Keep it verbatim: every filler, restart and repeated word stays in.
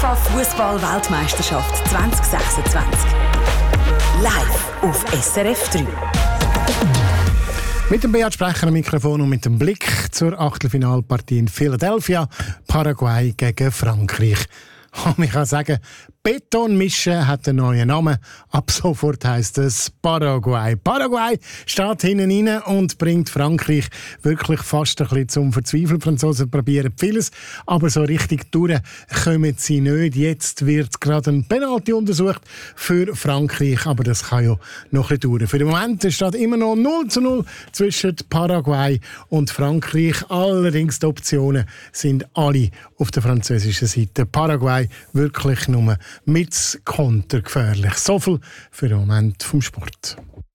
FIFA-Fußball-Weltmeisterschaft zwanzig sechsundzwanzig. Live auf S R F drei. Mit dem Beat Sprecher am Mikrofon und mit dem Blick zur Achtelfinalpartie in Philadelphia, Paraguay gegen Frankreich. Und ich kann sagen, Beton mischen hat einen neuen Namen. Ab sofort heisst es Paraguay. Paraguay steht hinten rein und bringt Frankreich wirklich fast ein bisschen zum Verzweifeln. Die Franzosen probieren vieles, aber so richtig durch kommen sie nicht. Jetzt wird gerade ein Penalty untersucht für Frankreich, aber das kann ja noch ein bisschen dauern. Für den Moment steht immer noch null zu null zwischen Paraguay und Frankreich. Allerdings die Optionen sind alle auf der französischen Seite. Paraguay wirklich nur mit Konter gefährlich. So viel für den Moment vom Sport.